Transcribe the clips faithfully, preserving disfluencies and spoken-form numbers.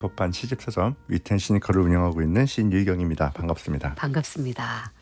법반 시집서점 위텐시니컬을 운영하고 있는 시인 유희경입니다. 반갑습니다. 반갑습니다.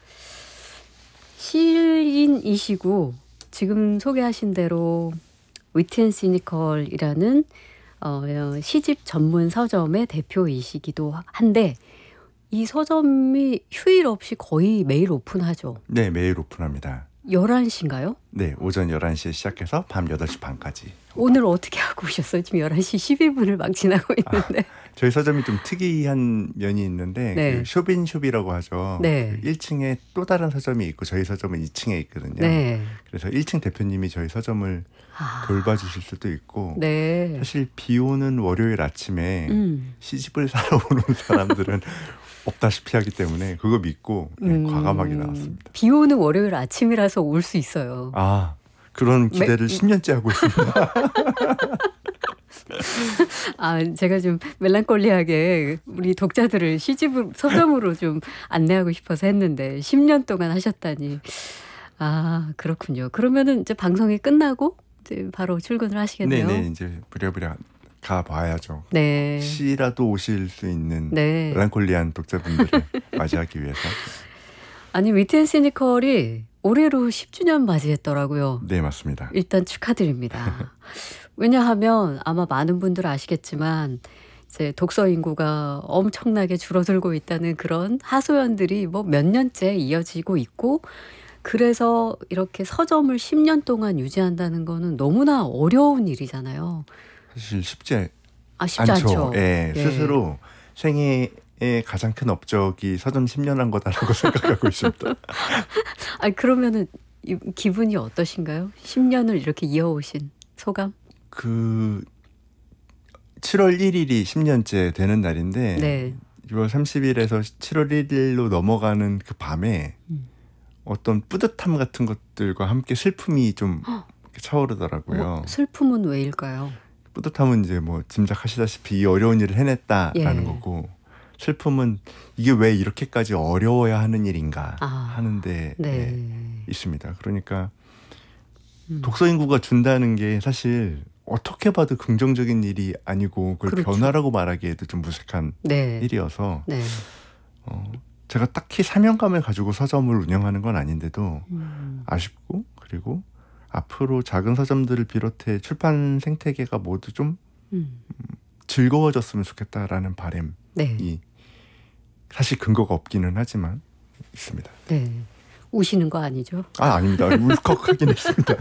시인이시고 지금 소개하신 대로 위텐시니컬이라는 어, 시집 전문 서점의 대표이시기도 한데 이 서점이 휴일 없이 거의 매일 오픈하죠. 네, 매일 오픈합니다. 열한 시인가요? 네, 오전 열한 시에 시작해서 밤 여덟 시 반까지. 오늘 어떻게 하고 오셨어요? 지금 열한 시 십일 분을 막 지나고 있는데. 아, 저희 서점이 좀 특이한 면이 있는데 네. 그 쇼빈숍이라고 하죠. 네. 그 일 층에 또 다른 서점이 있고 저희 서점은 이 층에 있거든요. 네. 그래서 일 층 대표님이 저희 서점을 아, 돌봐주실 수도 있고 네. 사실 비 오는 월요일 아침에 음. 시집을 사러 오는 사람들은 없다시피 하기 때문에 그거 믿고 네, 음, 과감하게 나왔습니다. 비 오는 월요일 아침이라서 올 수 있어요. 아, 그런 기대를 매- 십 년째 하고 있습니다. 아, 제가 좀 멜랑콜리하게 우리 독자들을 시집을 서점으로 좀 안내하고 싶어서 했는데 십 년 동안 하셨다니. 아, 그렇군요. 그러면은 이제 방송이 끝나고 이제 바로 출근을 하시겠네요. 네네, 이제 부랴부랴 가봐야죠. 네. 혹시라도 오실 수 있는 네. 멜랑콜리한 독자분들을 맞이하기 위해서. 아니, 위텐시니컬이 올해로 십 주년 맞이했더라고요. 네, 맞습니다. 일단 축하드립니다. 왜냐하면 아마 많은 분들 아시겠지만 이제 독서 인구가 엄청나게 줄어들고 있다는 그런 하소연들이 뭐 몇 년째 이어지고 있고, 그래서 이렇게 서점을 십 년 동안 유지한다는 거는 너무나 어려운 일이잖아요. 사실 쉽지 아, 쉽지 않죠. 예, 예. 스스로 생애의 가장 큰 업적이 서점 십 년 한 거다라고 생각하고 있습니다. 아니, 그러면은 이- 기분이 어떠신가요? 십 년을 이렇게 이어오신 소감? 그 칠월 일일이 십 년째 되는 날인데 네. 유월 삼십일에서 칠월 일일로 넘어가는 그 밤에 음. 어떤 뿌듯함 같은 것들과 함께 슬픔이 좀 이렇게 차오르더라고요. 뭐, 슬픔은 왜일까요? 뿌듯함은 이제 뭐 짐작하시다시피 이 어려운 일을 해냈다라는 예. 거고, 슬픔은 이게 왜 이렇게까지 어려워야 하는 일인가 아, 하는데 네. 예, 있습니다. 그러니까 음. 독서 인구가 준다는 게 사실 어떻게 봐도 긍정적인 일이 아니고 그걸 그렇죠. 변화라고 말하기에도 좀 무색한 네. 일이어서 네. 어, 제가 딱히 사명감을 가지고 서점을 운영하는 건 아닌데도 음. 아쉽고, 그리고 앞으로 작은 서점들을 비롯해 출판 생태계가 모두 좀 음. 즐거워졌으면 좋겠다라는 바람이 네. 사실 근거가 없기는 하지만 있습니다. 네. 우시는 거 아니죠? 아, 아닙니다. 울컥하긴 했습니다.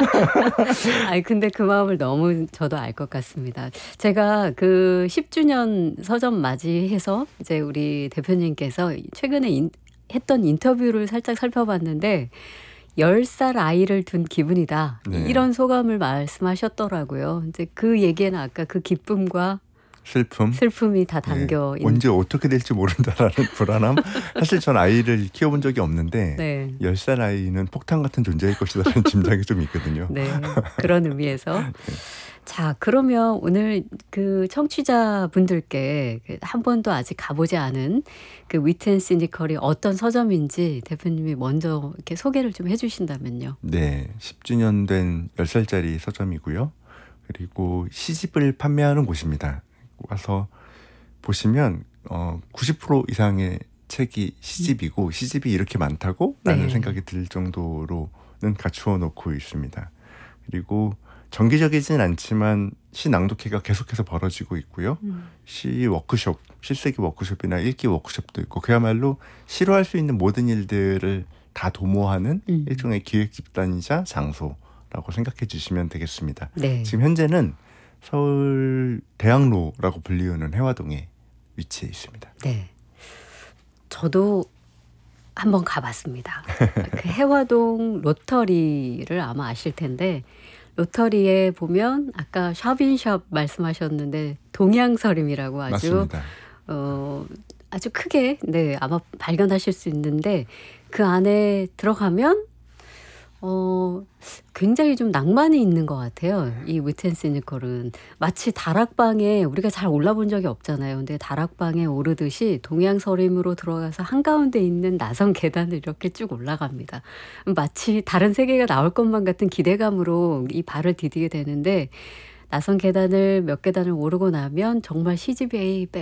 아니, 근데 그 마음을 너무 저도 알 것 같습니다. 제가 그 십 주년 서점 맞이해서 이제 우리 대표님께서 최근에 인, 했던 인터뷰를 살짝 살펴봤는데 열 살 아이를 둔 기분이다. 네. 이런 소감을 말씀하셨더라고요. 이제 그 얘기에는 아까 그 기쁨과 슬픔. 슬픔이 다 담겨 네, 있는. 언제 어떻게 될지 모른다라는 불안함. 사실 전 아이를 키워본 적이 없는데 네. 열 살 아이는 폭탄 같은 존재일 것이라는 짐작이 좀 있거든요. 네, 그런 의미에서. 자, 그러면 오늘 그 청취자분들께 그 한 번도 아직 가보지 않은 그 위텐시니컬이 어떤 서점인지 대표님이 먼저 이렇게 소개를 좀 해주신다면요. 네, 십 주년 된 열 살짜리 서점이고요. 그리고 시집을 판매하는 곳입니다. 와서 보시면 어, 구십 퍼센트 이상의 책이 시집이고 시집이 이렇게 많다고? 라는 네. 생각이 들 정도로는 갖추어 놓고 있습니다. 그리고 정기적이진 않지만 시 낭독회가 계속해서 벌어지고 있고요. 음. 시 워크숍, 실세기 워크숍이나 읽기 워크숍도 있고, 그야말로 시로 할 수 있는 모든 일들을 다 도모하는 음. 일종의 기획 집단이자 장소라고 생각해 주시면 되겠습니다. 네. 지금 현재는 서울 대학로라고 불리우는 해화동에 위치해 있습니다. 네. 저도 한번 가봤습니다. 그 해화동 로터리를 아마 아실 텐데, 로터리에 보면 아까 샵인샵 말씀하셨는데 동양서림이라고 아주 맞습니다. 어, 아주 크게 네 아마 발견하실 수 있는데, 그 안에 들어가면 어, 굉장히 좀 낭만이 있는 것 같아요. 이 위텐시니컬은 마치 다락방에, 우리가 잘 올라본 적이 없잖아요. 근데 다락방에 오르듯이 동양서림으로 들어가서 한가운데 있는 나선 계단을 이렇게 쭉 올라갑니다. 마치 다른 세계가 나올 것만 같은 기대감으로 이 발을 디디게 되는데, 나선 계단을 몇 계단을 오르고 나면 정말 시집이